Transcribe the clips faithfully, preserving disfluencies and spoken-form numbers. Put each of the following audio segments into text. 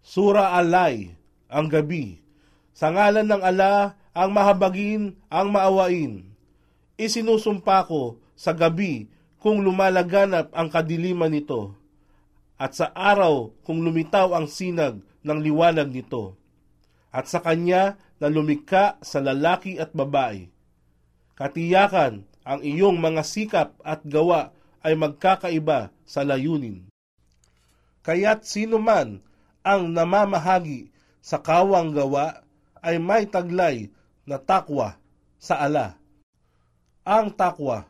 Sura Alay, ang gabi. Sa ngalan ng ala, ang mahabagin, ang maawain. Isinusumpa ko sa gabi kung lumalaganap ang kadiliman nito, at sa araw kung lumitaw ang sinag ng liwanag nito, at sa kanya na lumikha sa lalaki at babae. Katiyakan ang iyong mga sikap at gawa ay magkakaiba sa layunin. Kaya't sino man ang namamahagi sa kawang gawa ay may taglay na takwa sa ala. Ang takwa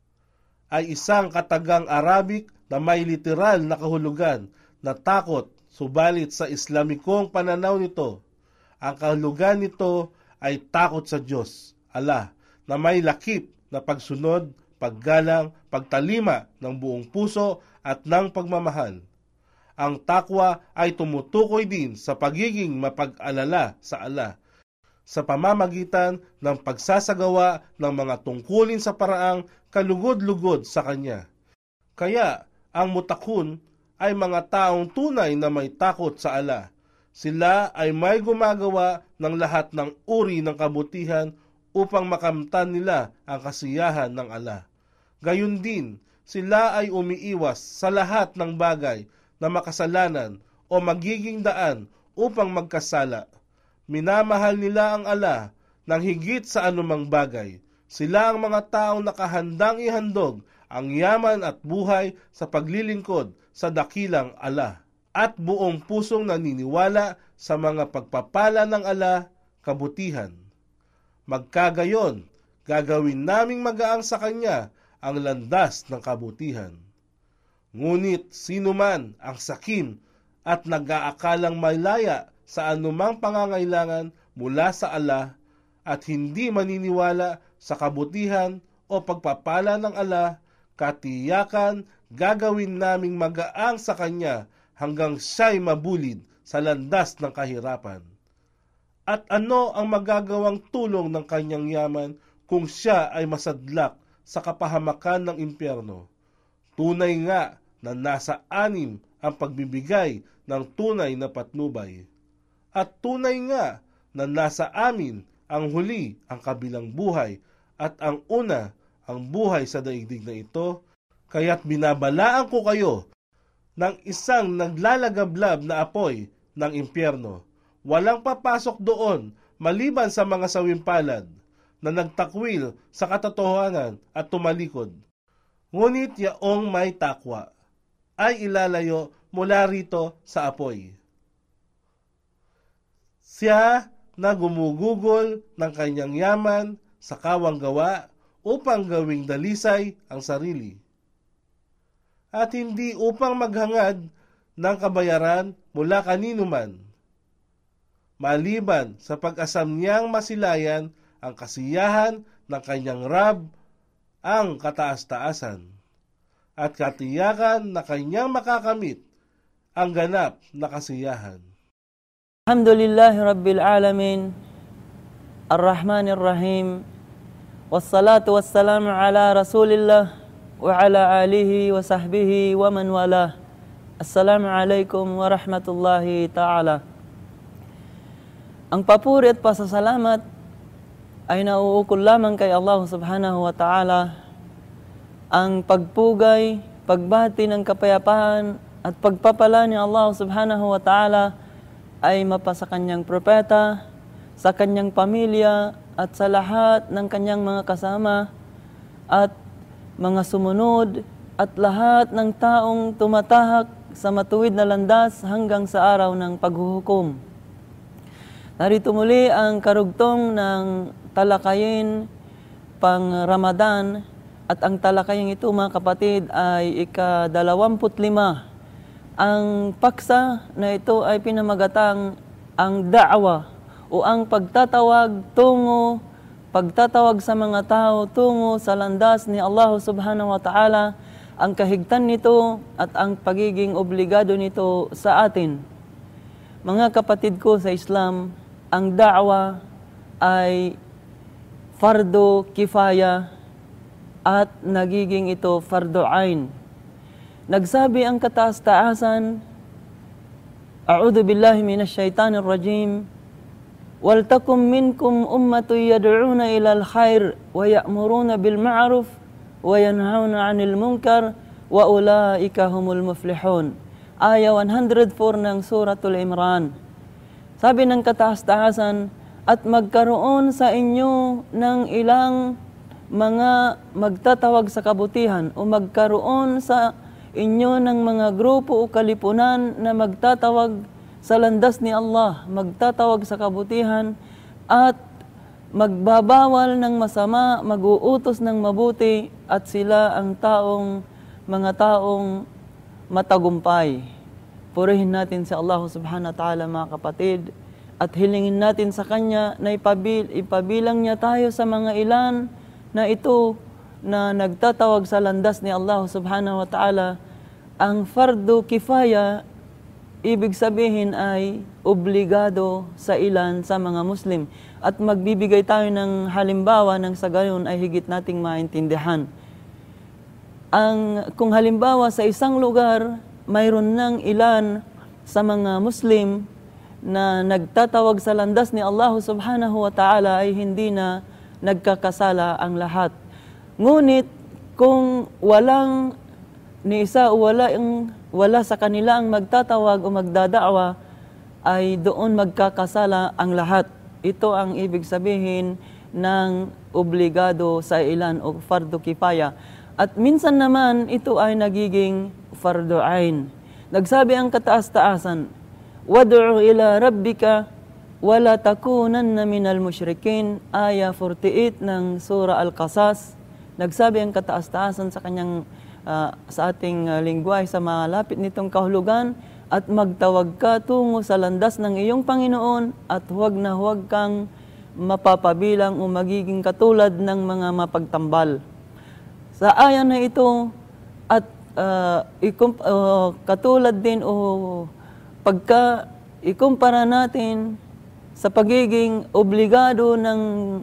ay isang katagang Arabic na may literal na kahulugan na takot, subalit sa Islamikong pananaw nito, ang kahulugan nito ay takot sa Diyos, ala, na may lakip na pagsunod, paggalang, pagtalima ng buong puso at ng pagmamahal. Ang takwa ay tumutukoy din sa pagiging mapag-alala sa ala, sa pamamagitan ng pagsasagawa ng mga tungkulin sa paraang kalugod-lugod sa Kanya. Kaya, ang mutakun ay mga taong tunay na may takot sa ala. Sila ay may gumagawa ng lahat ng uri ng kabutihan upang makamtan nila ang kasiyahan ng ala. Gayun din, sila ay umiiwas sa lahat ng bagay na makasalanan o magiging daan upang magkasala. Minamahal nila ang ala ng higit sa anumang bagay. Sila ang mga taong nakahandang ihandog ang yaman at buhay sa paglilingkod sa dakilang ala, at buong pusong naniniwala sa mga pagpapala ng ala, kabutihan. Magkagayon, gagawin naming magaang sa Kanya ang landas ng kabutihan. Ngunit sino man ang sakim at nag-aakalang malaya sa anumang pangangailangan mula sa ala at hindi maniniwala sa kabutihan o pagpapala ng ala, katiyakan gagawin naming magaang sa Kanya hanggang siya'y mabulid sa landas ng kahirapan. At ano ang magagawang tulong ng kanyang yaman kung siya ay masadlak sa kapahamakan ng impyerno? Tunay nga na nasa anim ang pagbibigay ng tunay na patnubay. At tunay nga na nasa amin ang huli ang kabilang buhay at ang una ang buhay sa daigdig na ito, kaya't binabalaan ko kayo ng isang naglalagablab na apoy ng impyerno. Walang papasok doon maliban sa mga sawimpalad na nagtakwil sa katotohanan at tumalikod. Ngunit yaong may takwa ay ilalayo mula rito sa apoy. Siya na gumugugol ng kanyang yaman sa kawang gawa upang gawing dalisay ang sarili, at hindi upang maghangad ng kabayaran mula kanino man, maliban sa pag-asam niyang masilayan ang kasiyahan ng kanyang Rab, ang kataas-taasan, at katiyakan na kanyang makakamit ang ganap na kasiyahan. Alhamdulillahi Rabbil Alamin, Ar-Rahmanir Rahim, wassalatu wassalamu ala Rasulillah wa ala alihi wa sahbihi wa man wala. Assalamu alaikum wa rahmatullahi ta'ala. Ang papuri at pasasalamat ay nauukol lamang kay Allah subhanahu wa ta'ala. Ang pagpugay, pagbati ng kapayapaan at pagpapala ni Allah subhanahu wa ta'ala ay mapa sa kanyang propeta, sa kanyang pamilya at sa lahat ng kanyang mga kasama at mga sumunod at lahat ng taong tumatahak sa matuwid na landas hanggang sa araw ng paghuhukom. Narito muli ang karugtong ng talakayin pang Ramadan, at ang talakayin ito mga kapatid ay ika-dalawamput lima. Ang paksa na ito ay pinamagatang ang da'wa o ang pagtatawag tungo, pagtatawag sa mga tao tungo sa landas ni Allah subhanahu wa ta'ala, ang kahigtan nito at ang pagiging obligado nito sa atin. Mga kapatid ko sa Islam, ang da'wa ay fardo kifaya at nagiging ito fardo ain. Nagsabi ang kataas-taasan, A'udhu billahi minash shaitanir rajim. Wal takum minkum ummatun yad'una ilal khair wa ya'muruna bil ma'ruf wa yanhauna 'anil munkar wa ulaika humul muflihun. Aya one oh four ng Suratul Imran. Sabi ng kataas-taasan, at magkaroon sa inyo ng ilang mga magtatawag sa kabutihan o magkaroon sa inyo ng mga grupo o kalipunan na magtatawag sa landas ni Allah, magtatawag sa kabutihan at magbabawal ng masama, mag-uutos ng mabuti at sila ang taong mga taong matagumpay. Purihin natin si Allah subhanahu wa ta'ala mga kapatid at hilingin natin sa Kanya na ipabil, ipabilang niya tayo sa mga ilan na ito na nagtatawag sa landas ni Allah subhanahu wa ta'ala. Ang fardu kifaya, ibig sabihin ay obligado sa ilan sa mga Muslim. At magbibigay tayo ng halimbawa nang sa gayon ay higit nating maintindihan. Ang, kung halimbawa sa isang lugar, mayroon ng ilan sa mga Muslim na nagtatawag sa landas ni Allah subhanahu wa ta'ala ay hindi na nagkakasala ang lahat. Ngunit kung walang ni isa o wala, ang, wala sa kanila ang magtatawag o magdadaawa, ay doon magkakasala ang lahat. Ito ang ibig sabihin ng obligado sa ilan o fardu kifaya. At minsan naman ito ay nagiging fardu ain. Nagsabi ang kataas-taasan, wad'u ila rabbika wala takunanna minal musyrikin, aya forty-eight ng Surah Al-Qasas. Nagsabi ang kataas-taasan sa kanyang uh, sa ating uh, lingwahe sa malapit nitong kahulugan, at magtawag ka tungo sa landas ng iyong Panginoon at huwag na huwag kang mapapabilang o magiging katulad ng mga mapagtambal. Sa ayan na ito at uh, ikum, uh, katulad din o pagka ikumpara natin sa pagiging obligado ng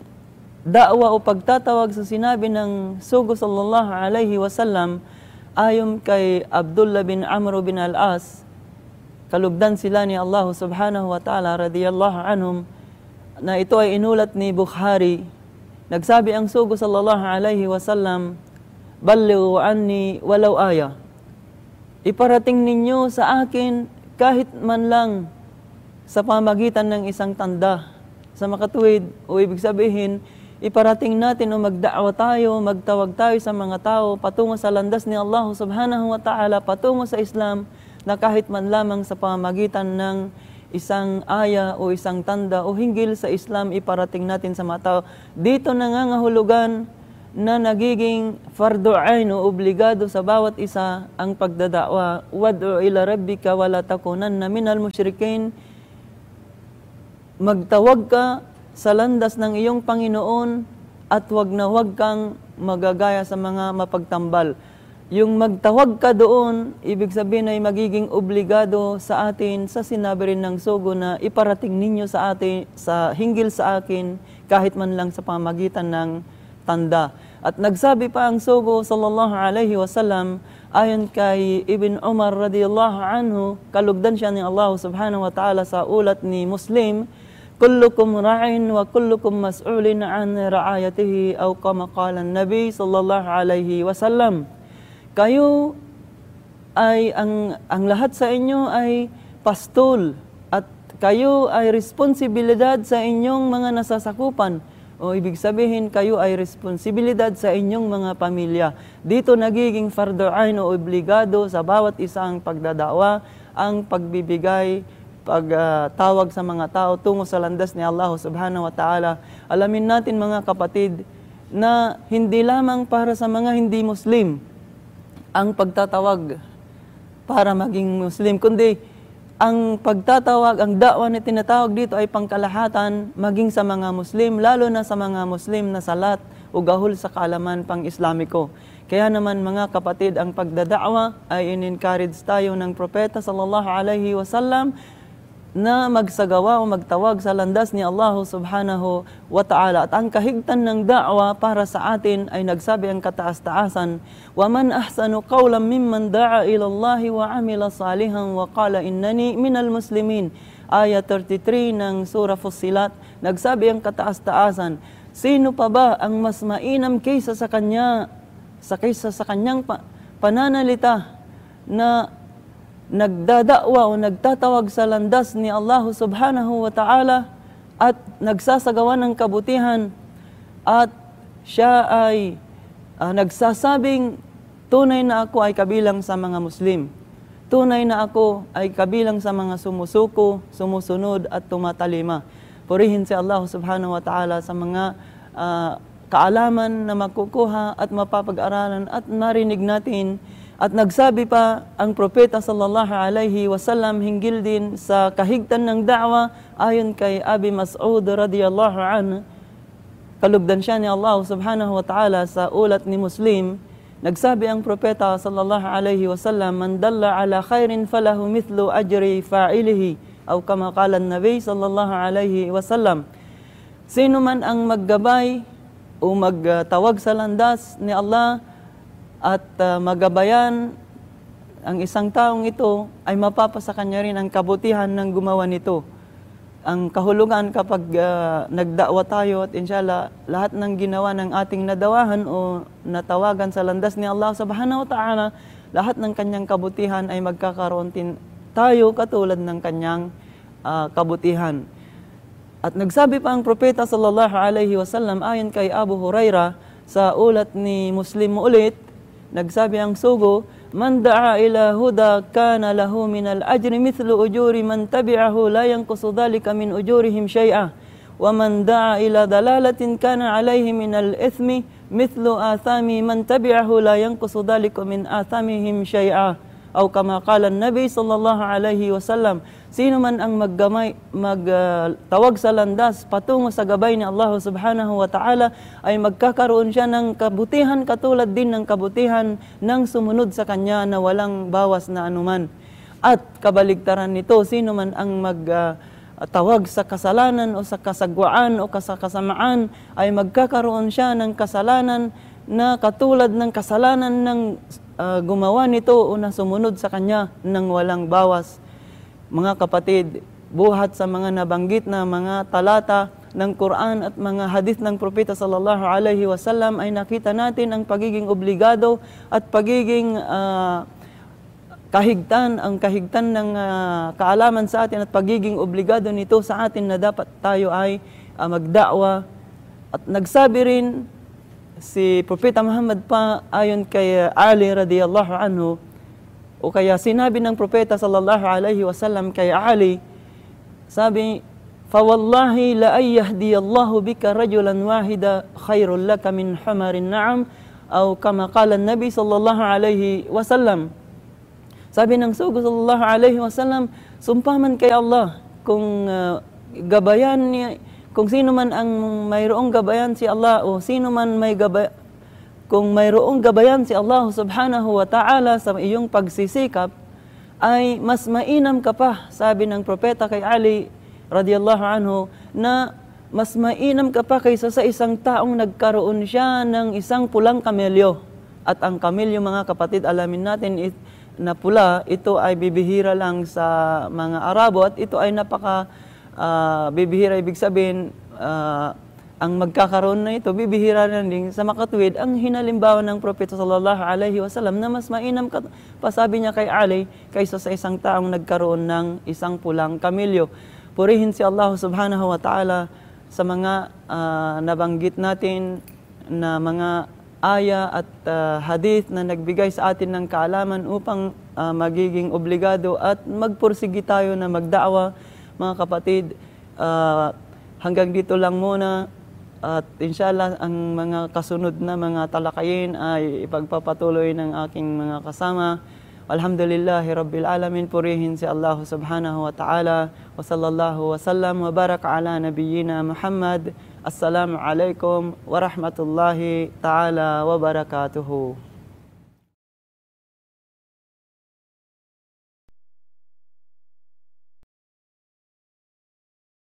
da'wa o pagtatawag sa sinabi ng Sugo sallallahu alaihi wasallam ayon kay Abdullah bin Amr bin al-As, kalugdan sila ni Allah subhanahu wa ta'ala radiyallahu anhum, na ito ay inulat ni Bukhari. Nagsabi ang Sugo sallallahu alaihi wasallam, ballighu anni walau aya. Iparating ninyo sa akin kahit man lang sa pamagitan ng isang tanda. Sa makatuwid, o ibig sabihin, iparating natin o magda'wa tayo, magtawag tayo sa mga tao patungo sa landas ni Allah subhanahu wa ta'ala, patungo sa Islam, na kahit man lamang sa pamamagitan ng isang aya o isang tanda o hinggil sa Islam, iparating natin sa mga tao. Dito nangangahulugan na nagiging fardu ain o obligado sa bawat isa ang pagdada'wa. Wad'u ila rabbika wala takunanna minal musyrikin. Magtawag ka sa landas ng iyong Panginoon at huwag na huwag kang magagaya sa mga mapagtambal. Yung magtawag ka doon, ibig sabihin ay magiging obligado sa atin sa sinabi rin ng Sugo na iparating ninyo sa atin, sa hinggil sa akin, kahit man lang sa pamagitan ng tanda. At nagsabi pa ang Sugo sallallahu alaihi wasallam ayon kay Ibn Umar radiyallahu anhu, kalugdan siya ni Allah subhanahu wa ta'ala sa ulat ni Muslim, kullukum ra'in wa kullukum mas'ulin an ra'ayatihi, aw kama qala an-nabi sallallahu alaihi wasallam. Kayo ay ang ang lahat sa inyo ay pastol at kayo ay responsibilidad sa inyong mga nasasakupan. O ibig sabihin, kayo ay responsibilidad sa inyong mga pamilya. Dito nagiging fardu ain o obligado sa bawat isang pagdadawa ang pagbibigay, pagtawag uh, sa mga tao tungo sa landas ni Allah subhanahu wa ta'ala. Alamin natin mga kapatid na hindi lamang para sa mga hindi Muslim ang pagtatawag para maging Muslim, kundi ang pagtatawag, ang da'wa na tinatawag dito ay pangkalahatan maging sa mga Muslim, lalo na sa mga Muslim na salat o gahol sa kaalaman pang-Islamiko. Kaya naman mga kapatid, ang pagdada'wa ay in-encourage tayo ng Propeta sallallahu alaihi wasallam na magsagawa o magtawag sa landas ni Allah subhanahu wa ta'ala. At ang kahigtan ng da'wa para sa atin ay nagsabi ang kataas-taasan, وَمَنْ أَحْسَنُ قَوْلًا مِمَّنْ دَعَا إِلَى اللَّهِ وَعَمِلَ صَالِحًا وَقَالَ إِنَّنِي مِنَ الْمُسْلِمِينَ. Ayah thirty-three ng Surah Fussilat, nagsabi ang kataas-taasan, sino pa ba ang mas mainam kaysa sa kanya, sa kaysa sa kanyang pa, pananalita na nagdadakwa o nagtatawag sa landas ni Allah subhanahu wa ta'ala at nagsasagawa ng kabutihan at siya ay uh, nagsasabing tunay na ako ay kabilang sa mga Muslim. Tunay na ako ay kabilang sa mga sumusuko, sumusunod at tumatalima. Purihin si Allah subhanahu wa ta'ala sa mga uh, kaalaman na makukuha at mapapag-aralan at marinig natin. At nagsabi pa ang propeta sallallahu alaihi wasallam hinggil din sa kahigtan ng da'wa ayon kay Abi Mas'ud radhiyallahu anhu. Kalugdan siya ni Allah subhanahu wa ta'ala sa ulat ni Muslim. Nagsabi ang propeta sallallahu alaihi wasallam, man dalla ala khairin falahu mithlu ajri fa'ilihi, o kama qala an-nabi sallallahu alaihi wasallam. Sino man ang maggabay o magtawag sa landas ni Allah at uh, magabayan ang isang taong ito, ay mapapasa kanya rin ang kabutihan ng gumawa nito. Ang kahulugan kapag uh, nagdakwa tayo at inshallah lahat ng ginawa ng ating nadawahan o natawagan sa landas ni Allah subhanahu wa ta'ala, lahat ng kanyang kabutihan ay magkakaroon din tayo katulad ng kanyang uh, kabutihan. At nagsabi pa ang propeta sallallahu alaihi wasallam ayon kay Abu Hurairah sa ulat ni Muslim ulit, nagsabi ang sugo, man da'a ila huda kana lahu min al-ajri mithlu ujuri man tabi'ahu la yanqusu dhalika min ujurihim shay'a wa man da'a ila dalalatin kana alayhi min al-ithmi mithlu athami man tabi'ahu la yanqusu dhalika min athamihim shay'a, o kama qala an-nabi sallallahu alayhi wasallam. Sino man ang maggamay magtawag uh, sa landas patungo sa gabay ni Allah subhanahu wa ta'ala ay magkakaroon siya ng kabutihan katulad din ng kabutihan ng sumunod sa kanya na walang bawas na anuman. At kabaligtaran nito, sino man ang magtawag uh, sa kasalanan o sa kasagwaan o sa kasamaan ay magkakaroon siya ng kasalanan na katulad ng kasalanan ng uh, gumawa nito o na sumunod sa kanya ng walang bawas. Mga kapatid, buhat sa mga nabanggit na mga talata ng Quran at mga hadith ng propeta sallallahu alaihi wasallam ay nakita natin ang pagiging obligado at pagiging uh, kahigtan, ang kahigtan ng uh, kaalaman sa atin at pagiging obligado nito sa atin na dapat tayo ay uh, magdakwa. At nagsabi rin si Propeta Muhammad pa ayon kay Ali radhiyallahu anhu, o kaya sinabi ng propeta sallallahu alaihi wasallam kay Ali, sabi, "Fawallahi la ayyahdiyallahu bika rajulan wahida khairul laka min humarin na'am," o kama qala an-nabi sallallahu alaihi wasallam. Sabi ng sugo sallallahu alaihi wasallam, sumpaman kay Allah kung uh, gabayan niya, kung sino man ang mayroong gabayan si Allah o sino man may gabayan, kung mayroong gabayan si Allah subhanahu wa ta'ala sa iyong pagsisikap, ay mas mainam ka pa, sabi ng propeta kay Ali radhiyallahu anhu, na mas mainam ka pa kaysa sa isang taong nagkaroon siya ng isang pulang kamelyo. At ang kamelyo, mga kapatid, alamin natin it, na pula, ito ay bibihira lang sa mga Arabo at ito ay napaka uh, bibihira, ibig sabihin, uh, ang magkakaroon na ito, bibihira na din sa makatuwid ang hinalimbawa ng propeta sallallahu alaihi wasallam na mas mainam ka, pasabi niya kay Ali, kaysa sa isang taong nagkaroon ng isang pulang kamilyo. Purihin si Allah subhanahu wa ta'ala sa mga uh, nabanggit natin na mga aya at uh, hadith na nagbigay sa atin ng kaalaman upang uh, magiging obligado at magpursigi tayo na magda'wa. Mga kapatid, uh, hanggang dito lang muna. At inshallah, ang mga kasunod na mga talakayin ay ipagpapatuloy ng aking mga kasama. Alhamdulillahi Rabbil Alamin, purihin si Allah subhanahu wa ta'ala. Wa sallallahu wa sallam wa baraka ala nabiyyina Muhammad. Assalamu alaikum wa rahmatullahi ta'ala wa barakatuhu.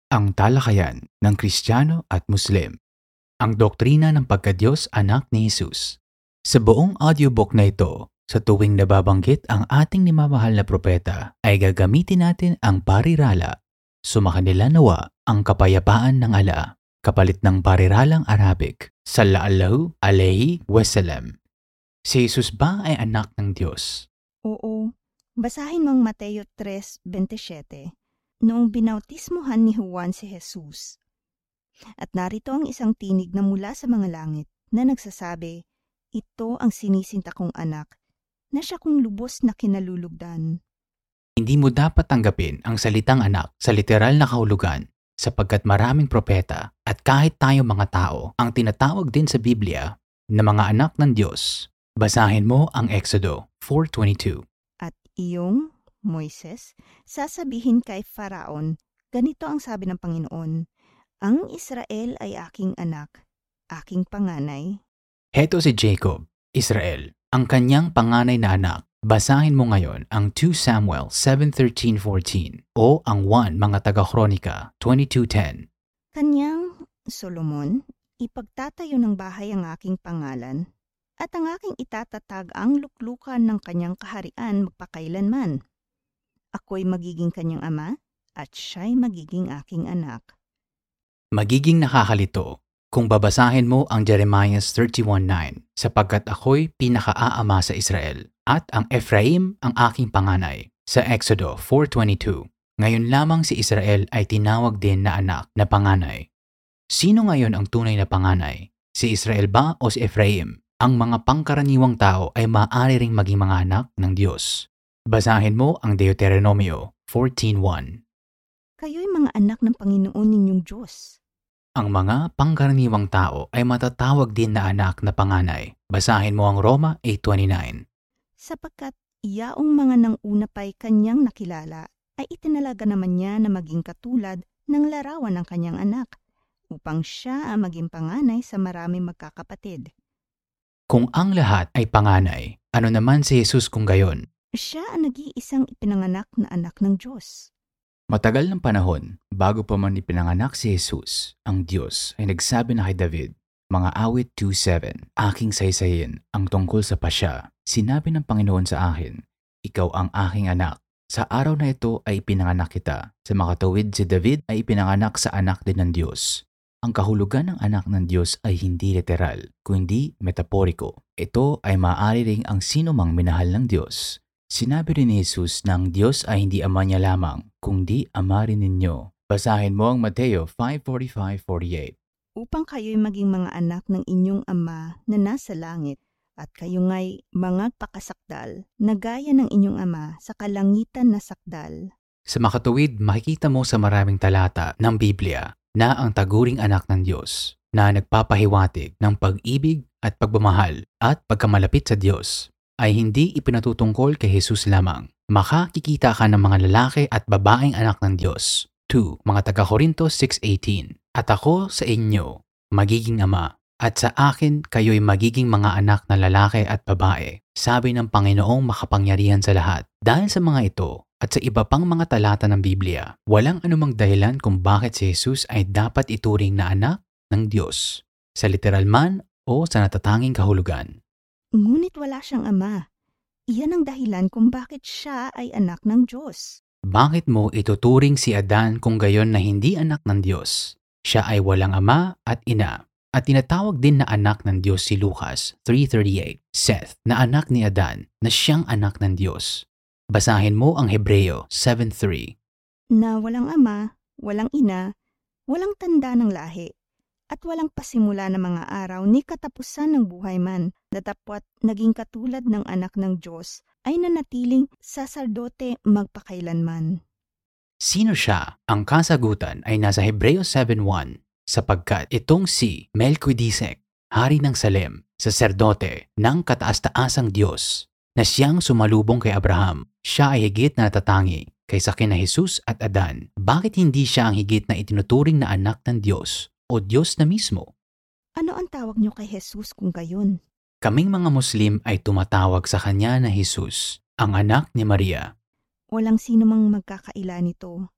Ang talakayan ng Kristiyano at Muslim. Ang doktrina ng pagkadiyos anak ni Jesus. Sa buong audiobook na ito, sa tuwing nababanggit ang ating nimamahal na propeta, ay gagamitin natin ang parirala. Sumakanila nawa ang kapayapaan ng ala, kapalit ng pariralang Arabic. Sallallahu alayhi wasallam. Si Jesus ba ay anak ng Diyos? Oo. Basahin mo ang Mateo three twenty-seven. Noong binautismohan ni Juan si Jesus. At narito ang isang tinig na mula sa mga langit na nagsasabi, ito ang sinisinta kong anak, na siya kong lubos na kinalulugdan. Hindi mo dapat tanggapin ang salitang anak sa literal na kahulugan sapagkat maraming propeta at kahit tayo mga tao ang tinatawag din sa Biblia na mga anak ng Diyos. Basahin mo ang Exodo four twenty-two. At iyong, Moises, sasabihin kay Faraon, ganito ang sabi ng Panginoon, ang Israel ay aking anak, aking panganay. Heto si Jacob, Israel, ang kanyang panganay na anak. Basahin mo ngayon ang two Samuel seven thirteen fourteen o ang one mga taga-Kronika twenty-two ten. Kanyang, Solomon, ipagtatayo ng bahay ang aking pangalan, at ang aking itatatag ang luklukan ng kanyang kaharian magpakailanman. Ako'y magiging kanyang ama, at siya'y magiging aking anak. Magiging nakakalito kung babasahin mo ang Jeremiah thirty-one nine, sapagkat ako'y pinakaaama sa Israel, at ang Ephraim ang aking panganay, sa Exodo four twenty-two. Ngayon lamang si Israel ay tinawag din na anak na panganay. Sino ngayon ang tunay na panganay? Si Israel ba o si Ephraim? Ang mga pangkaraniwang tao ay maaari ring maging mga anak ng Diyos. Basahin mo ang Deuteronomio fourteen one. Kayo'y mga anak ng Panginoon ninyong Diyos. Ang mga pangkaraniwang tao ay matatawag din na anak na panganay. Basahin mo ang Roma eight twenty-nine. Sapagkat iyaong mga nang una pa'y kanyang nakilala, ay itinalaga naman niya na maging katulad ng larawan ng kanyang anak, upang siya ang maging panganay sa maraming magkakapatid. Kung ang lahat ay panganay, ano naman si Jesus kung gayon? Siya ang nag-iisang ipinanganak na anak ng Diyos. Matagal ng panahon, bago pa man ipinanganak si Jesus, ang Diyos ay nagsabi na kay David, mga awit two seven, aking saysayin ang tungkol sa pasya. Sinabi ng Panginoon sa akin, ikaw ang aking anak. Sa araw na ito ay ipinanganak kita. Sa makatuwid si David ay ipinanganak sa anak din ng Diyos. Ang kahulugan ng anak ng Diyos ay hindi literal, kundi metaporiko. Ito ay maaari ring ang sinumang minahal ng Diyos. Sinabi rin ni Jesus na ang Diyos ay hindi ama niya lamang, kundi ama rin ninyo. Basahin mo ang Mateo five forty-five forty-eight. Upang kayo'y maging mga anak ng inyong ama na nasa langit, at kayo nga'y mga pakasakdal na gaya ng inyong ama sa kalangitan na sakdal. Sa makatuwid, makikita mo sa maraming talata ng Biblia na ang taguring anak ng Diyos na nagpapahiwatig ng pag-ibig at pagmamahal at pagkamalapit sa Diyos ay hindi ipinatutungkol kay Jesus lamang. Makakikita ka ng mga lalaki at babaeng anak ng Diyos. two Mga taga-Korinto six eighteen. At ako sa inyo, magiging ama, at sa akin kayo'y magiging mga anak na lalaki at babae, sabi ng Panginoong makapangyarihan sa lahat. Dahil sa mga ito, at sa iba pang mga talata ng Biblia, walang anumang dahilan kung bakit si Jesus ay dapat ituring na anak ng Diyos, sa literal man o sa natatanging kahulugan. Ngunit wala siyang ama. Iyan ang dahilan kung bakit siya ay anak ng Diyos. Bakit mo ituturing si Adan kung gayon na hindi anak ng Diyos? Siya ay walang ama at ina. At tinatawag din na anak ng Diyos si Lucas three thirty-eight, Seth, na anak ni Adan, na siyang anak ng Diyos. Basahin mo ang Hebreo seven three. Na walang ama, walang ina, walang tanda ng lahi, at walang pasimula ng mga araw ni katapusan ng buhay man, datapwat naging katulad ng anak ng Diyos ay nanatiling saserdote magpakailanman. Sino siya? Ang kasagutan ay nasa Hebreo seven one, sapagkat itong si Melchizedek, hari ng Salem, saserdote ng kataas-taasang Diyos, na siyang sumalubong kay Abraham, siya ay higit na natatangi kaysa kina Jesus at Adan. Bakit hindi siya ang higit na itinuturing na anak ng Diyos o Diyos na mismo? Ano ang tawag niyo kay Jesus kung gayon? Kaming mga Muslim ay tumatawag sa kanya na Jesus, ang anak ni Maria. Walang sino mang magkakaila nito.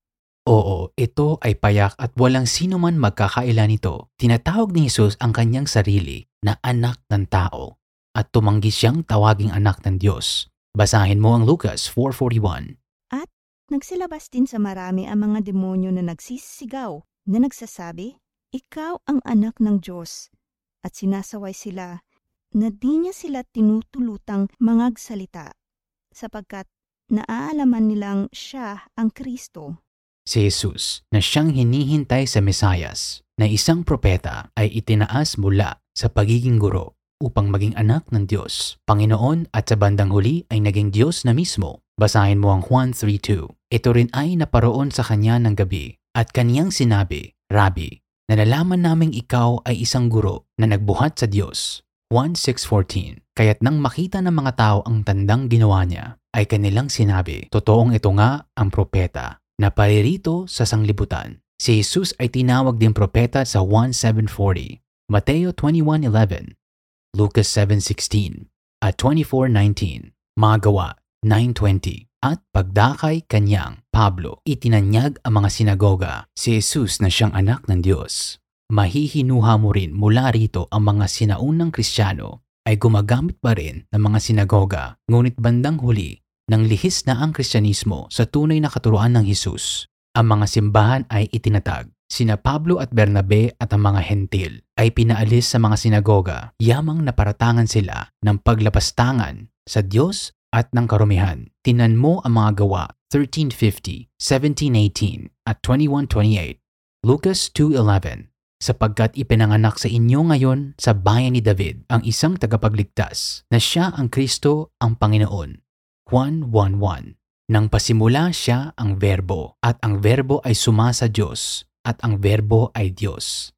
Oo, ito ay payak at walang sino man magkakaila nito. Tinatawag ni Jesus ang kanyang sarili na anak ng tao at tumanggi siyang tawaging anak ng Diyos. Basahin mo ang Lucas four forty-one. At nagsilabas din sa marami ang mga demonyo na nagsisigaw na nagsasabi, "Ikaw ang anak ng Diyos." At sinasaway sila na di niya sila tinutulutang mangagsalita sapagkat naaalaman nilang siya ang Kristo. Si Jesus na siyang hinihintay sa Mesayas na isang propeta ay itinaas mula sa pagiging guro upang maging anak ng Diyos, Panginoon at sa bandang huli ay naging Diyos na mismo. Basahin mo ang Juan three two. Ito rin ay naparoon sa kanya ng gabi at kaniyang sinabi, "Rabbi, nalalaman naming ikaw ay isang guro na nagbuhat sa Diyos." Juan six fourteen. Kaya't nang makita ng mga tao ang tandang ginawa niya, ay kanilang sinabi, "Totoong ito nga ang propeta na paririto sa sanglibutan." Si Jesus ay tinawag din propeta sa Juan seven forty, Mateo twenty-one eleven, Lucas seven sixteen, at twenty-four nineteen, Mga Gawa nine twenty. At pagdakay kanyang Pablo, itinanyag ang mga sinagoga. Si Jesus na siyang anak ng Diyos. Mahihinuha mo rin mula rito ang mga sinaunang Kristiyano ay gumagamit pa rin ng mga sinagoga, ngunit bandang huli, nang lihis na ang Kristyanismo sa tunay na katuruan ng Jesus, ang mga simbahan ay itinatag. Sina Pablo at Bernabe at ang mga hentil ay pinaalis sa mga sinagoga, yamang naparatangan sila ng paglapastangan sa Diyos at ng karumihan. Tinan mo ang mga Gawa thirteen fifty, seventeen eighteen at twenty-one twenty-eight. Lucas two eleven. Sapagkat ipinanganak sa inyo ngayon sa bayan ni David ang isang tagapagligtas na siya ang Kristo ang Panginoon. Juan one one. Nang pasimula siya ang Verbo at ang Verbo ay suma sa Diyos at ang Verbo ay Diyos.